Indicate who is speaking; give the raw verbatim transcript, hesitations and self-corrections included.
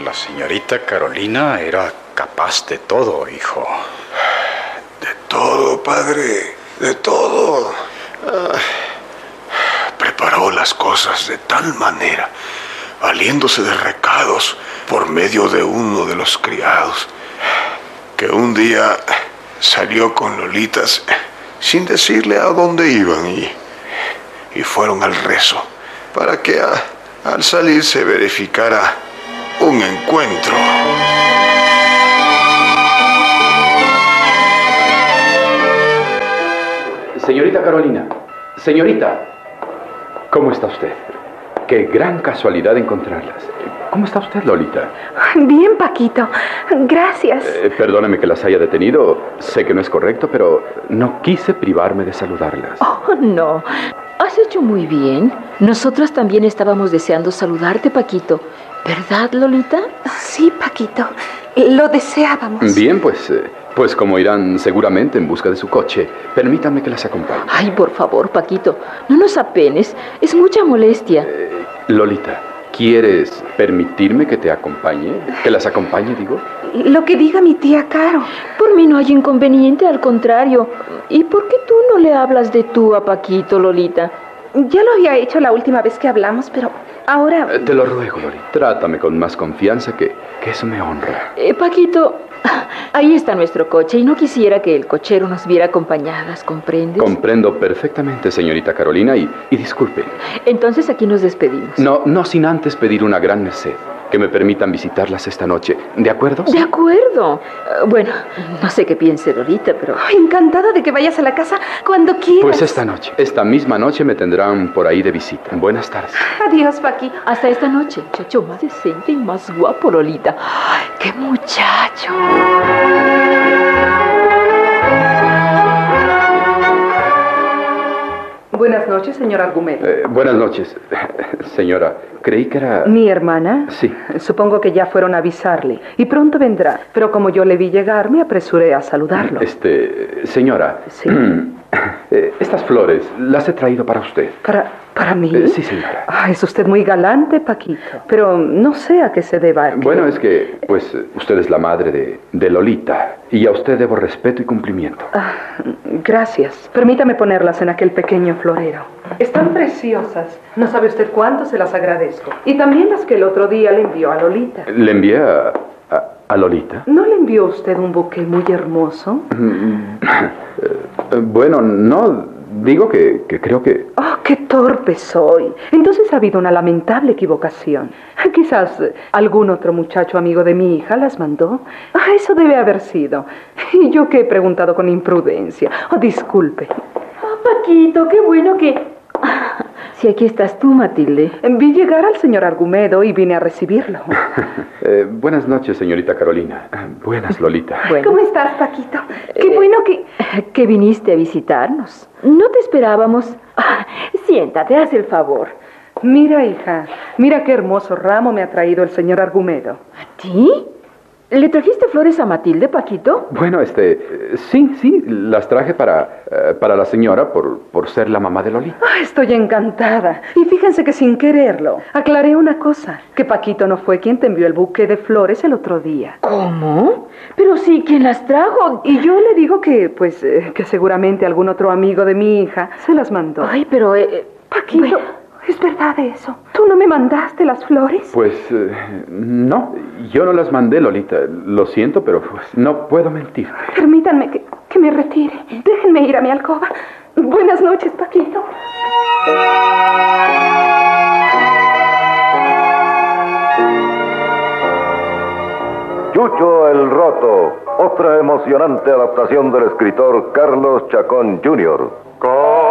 Speaker 1: La señorita Carolina era capaz de todo, hijo.
Speaker 2: De todo, padre, de todo. Ah, preparó las cosas de tal manera, valiéndose de recados por medio de uno de los criados, que un día salió con Lolitas sin decirle a dónde iban y, y fueron al rezo para que a, al salir se verificara un encuentro.
Speaker 3: Señorita Carolina, señorita, ¿cómo está usted? Qué gran casualidad encontrarlas. ¿Cómo está usted, Lolita?
Speaker 4: Bien, Paquito. Gracias.
Speaker 3: Eh, perdóneme que las haya detenido. Sé que no es correcto, pero no quise privarme de saludarlas.
Speaker 5: Oh, no. Has hecho muy bien. Nosotras también estábamos deseando saludarte, Paquito. ¿Verdad, Lolita?
Speaker 4: Sí, Paquito. Lo deseábamos.
Speaker 3: Bien, pues... Eh, Pues como irán seguramente en busca de su coche, permítanme que las acompañe.
Speaker 5: Ay, por favor, Paquito, no nos apenes. Es mucha molestia.
Speaker 3: Eh, Lolita, ¿quieres permitirme que te acompañe? ¿Que las acompañe, digo?
Speaker 4: Lo que diga mi tía Caro.
Speaker 5: Por mí no hay inconveniente, al contrario. ¿Y por qué tú no le hablas de tú a Paquito, Lolita?
Speaker 4: Ya lo había hecho la última vez que hablamos, pero ahora...
Speaker 3: Eh, te lo ruego, Lolita. Trátame con más confianza, que, que eso me honra.
Speaker 5: Eh, Paquito... Ahí está nuestro coche y no quisiera que el cochero nos viera acompañadas, ¿comprendes?
Speaker 3: Comprendo perfectamente, señorita Carolina, y, y disculpe.
Speaker 5: Entonces aquí nos despedimos.
Speaker 3: No, no sin antes pedir una gran merced, que me permitan visitarlas esta noche. ¿De acuerdo?
Speaker 5: De acuerdo. Uh, bueno, no sé qué piense Lolita, pero...
Speaker 4: Ay, encantada de que vayas a la casa cuando quieras.
Speaker 3: Pues esta noche, esta misma noche me tendrán por ahí de visita. Buenas tardes.
Speaker 4: Adiós, Paquito.
Speaker 5: Hasta esta noche, muchacho más decente y más guapo, Lolita. ¡Ay, qué muchacho!
Speaker 6: Buenas noches, señor Argumedo.
Speaker 3: Eh, buenas noches, señora. Creí que era...
Speaker 6: ¿Mi hermana?
Speaker 3: Sí.
Speaker 6: Supongo que ya fueron a avisarle. Y pronto vendrá. Pero como yo le vi llegar, me apresuré a saludarlo.
Speaker 3: Este... Señora.
Speaker 6: Sí.
Speaker 3: eh, estas flores las he traído para usted.
Speaker 6: ¿Para, para mí?
Speaker 3: Eh, sí, señora.
Speaker 6: Ah, es usted muy galante, Paquito. Pero no sé a qué se deba. Que...
Speaker 3: Bueno, es que, pues, usted es la madre de, de Lolita. Y a usted debo respeto y cumplimiento.
Speaker 6: Ah, gracias. Permítame ponerlas en aquel pequeño florero. Están preciosas. No sabe usted cuánto se las agradezco. Y también las que el otro día le envió a Lolita.
Speaker 3: ¿Le envié a, a, a Lolita?
Speaker 6: ¿No le envió usted un buque muy hermoso?
Speaker 3: Bueno, no... Digo que, que creo que...
Speaker 6: ¡Oh, qué torpe soy! Entonces ha habido una lamentable equivocación. Quizás algún otro muchacho amigo de mi hija las mandó. Ah, eso debe haber sido. Y yo que he preguntado con imprudencia. Oh, disculpe.
Speaker 5: Oh, Paquito, qué bueno que... Si aquí estás tú, Matilde.
Speaker 6: Vi llegar al señor Argumedo y vine a recibirlo.
Speaker 3: eh, buenas noches, señorita Carolina. Buenas, Lolita.
Speaker 4: Bueno. ¿Cómo estás, Paquito? Qué
Speaker 5: Eh,
Speaker 4: bueno que...
Speaker 5: Que viniste a visitarnos. No te esperábamos. Ah, siéntate, haz el favor.
Speaker 6: Mira, hija, mira qué hermoso ramo me ha traído el señor Argumedo.
Speaker 5: ¿A ti? ¿Le trajiste flores a Matilde, Paquito?
Speaker 3: Bueno, este... eh, sí, sí, las traje para, eh, para la señora por, por ser la mamá de Lolita.
Speaker 6: Ah, estoy encantada. Y fíjense que sin quererlo, aclaré una cosa. Que Paquito no fue quien te envió el buque de flores el otro día.
Speaker 5: ¿Cómo? Pero sí, ¿quién las trajo?
Speaker 6: Y yo le digo que, pues, eh, que seguramente algún otro amigo de mi hija se las mandó.
Speaker 5: Ay, pero... Eh,
Speaker 4: Paquito,
Speaker 5: bueno.
Speaker 4: ¿es verdad eso? ¿Tú no me mandaste las flores?
Speaker 3: Pues, eh, no, yo no las mandé, Lolita. Lo siento, pero pues no puedo mentir.
Speaker 4: Permítanme que, que me retire. Déjenme ir a mi alcoba. Buenas noches, Paquito.
Speaker 7: Chucho el Roto, otra emocionante adaptación del escritor Carlos Chacón junior